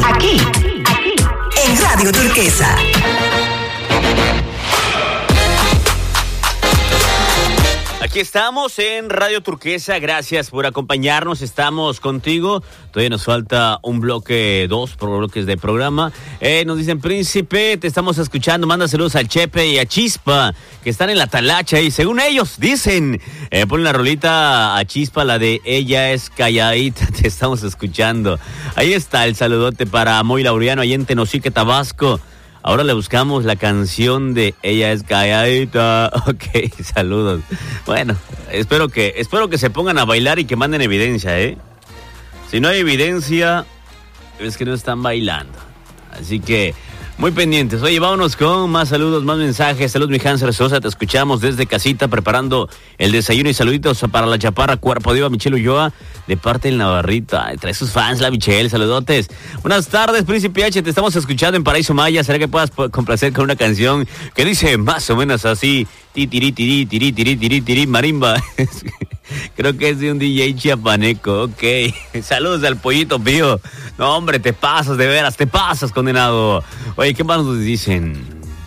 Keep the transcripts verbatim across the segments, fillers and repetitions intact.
aquí, aquí, en Radio Turquesa. Aquí estamos en Radio Turquesa, gracias por acompañarnos, estamos contigo. Todavía nos falta un bloque, dos bloques de programa. Eh, nos dicen, Príncipe, te estamos escuchando, manda saludos al Chepe y a Chispa, que están en la talacha y según ellos dicen, eh, ponen la rolita a Chispa, la de Ella es Calladita, te estamos escuchando. Ahí está el saludote para Moy Laureano, allá en Tenosique, Tabasco. Ahora le buscamos la canción de Ella es Calladita. Ok, saludos. Bueno, espero que, espero que se pongan a bailar y que manden evidencia, ¿eh? Si no hay evidencia, es que no están bailando. Así que, muy pendientes. Oye, vámonos con más saludos, más mensajes. Saludos, mi Hanser Sosa, te escuchamos desde casita preparando el desayuno y saluditos para la chaparra Cuerpo Diva Michelle Ulloa, de parte del Navarrito. Ay, trae sus fans, la Michelle, saludotes. Buenas tardes, Príncipe H, te estamos escuchando en Paraíso Maya. ¿Será que puedas complacer con una canción que dice más o menos así? Ti, tiri, tiri, tiri, tiri, tiri, tiri, marimba. Creo que es de un D J chiapaneco, ok. Saludos al Pollito Pío. No, hombre, te pasas, de veras, te pasas, condenado. Oye, ¿qué más nos dicen?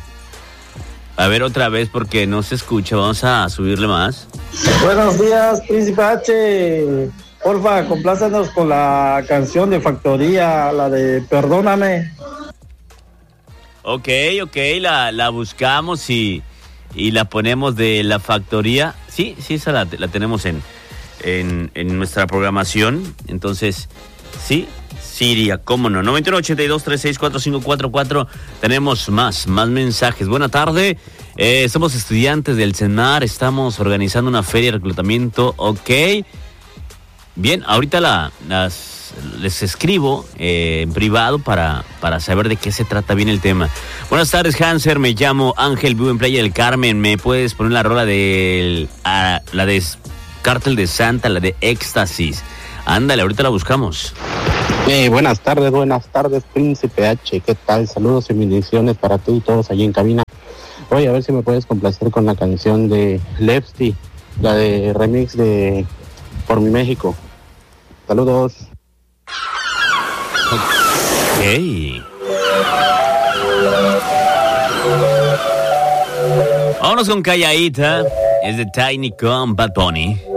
A ver, otra vez, porque no se escucha. Vamos a subirle más. Buenos días, Príncipe H. Porfa, complácenos con la canción de Factoría, la de Perdóname. Ok, ok, la, la buscamos y, y la ponemos de La Factoría. Sí, sí, esa la, la tenemos en, en, en nuestra programación. Entonces, sí, sí iría, cómo no. noventa y uno, ochenta y dos, treinta y seis, cuarenta y cinco cuarenta y cuatro. Tenemos más, más mensajes. Buena tarde. Eh, somos estudiantes del CENAR. Estamos organizando una feria de reclutamiento. Ok. Bien, ahorita la, las, les escribo eh, en privado para, para saber de qué se trata bien el tema. Buenas tardes, Hanser, me llamo Ángel, vivo en Playa del Carmen. ¿Me puedes poner la rola de a, la de Cártel de Santa, la de Éxtasis? Ándale, ahorita la buscamos. Hey, buenas tardes, buenas tardes, Príncipe H. ¿Qué tal? Saludos y bendiciones para ti y todos allí en cabina. Oye, a ver si me puedes complacer con la canción de Lefty, la de remix de Por Mi México. Saludos. Ok. Vámonos con Calladita. Es de Tiny con Bad Bunny.